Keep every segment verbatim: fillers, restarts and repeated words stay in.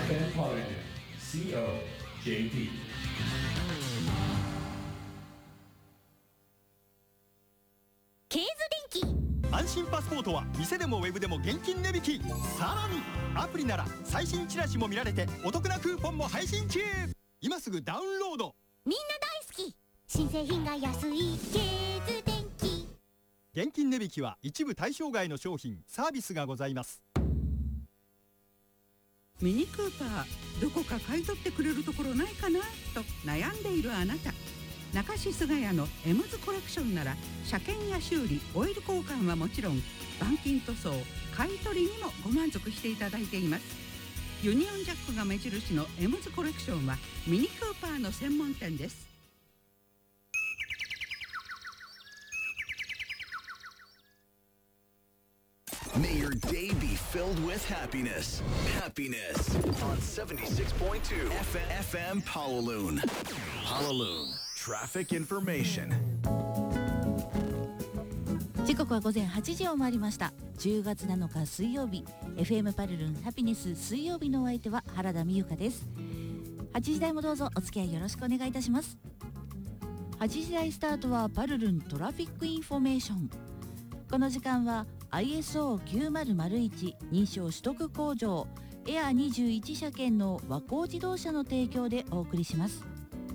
エフエム Polygon シーオージェーピー。 ケーズ電機。 安心パスポートは店でもウェブでも現金値引き。さらにアプリなら最新チラシも見られてお得なクーポンも配信中。今すぐダウンロード。 みんな大好き、新製品が安いケーズ電機。 現金値引きは一部対象外の商品サービスがございます。 ミニクーパーどこか買い取ってくれるところないかなと悩んでいるあなた、中志菅谷のエムズコレクションなら車検や修理、オイル交換はもちろん板金塗装、買い取りにもご満足していただいています。ユニオンジャックが目印のエムズコレクションはミニクーパーの専門店です。 May your day be filled with happiness. Happiness on seventy-six point two F M Howaloon. Howaloon Traffic Information. 時刻は午前はちじを回りました。じゅうがつなのか水曜日、 エフエム パルルンハピネス水曜日のお相手は原田美由香です。はちじ台もどうぞお付き合いよろしくお願いいたします。はちじ台スタートはパルルントラフィックインフォメーション。この時間は アイエスオーきゅうまるまるいち 認証取得工場エアにじゅういち車検の和光自動車の提供でお送りします。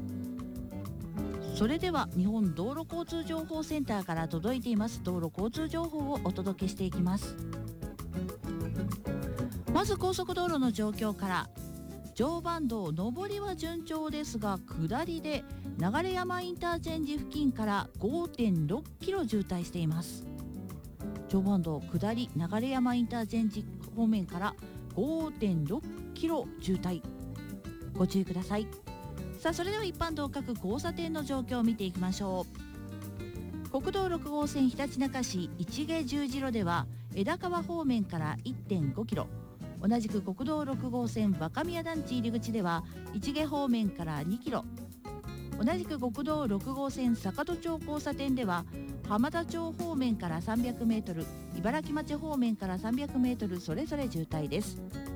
それでは日本道路交通情報センターから届いています道路交通情報をお届けしていきます。まず高速道路の状況から。常磐道上りは順調ですが、下りで流山インターチェンジ付近から ごてんろっキロ渋滞しています。常磐道下り流山インターチェンジ方面から ごてんろっキロ渋滞、ご注意ください。さあ、それでは一般道各交差点の状況を見ていきましょう。国道ろく号線ひたちなか市市毛十字路では枝川方面から いってんごキロ、同じく国道ろく号線若宮団地入り口では市毛方面からにキロ、同じく国道ろく号線坂戸町交差点では浜田町方面からさんびゃくメートル、茨城町方面からさんびゃくメートルそれぞれ渋滞です。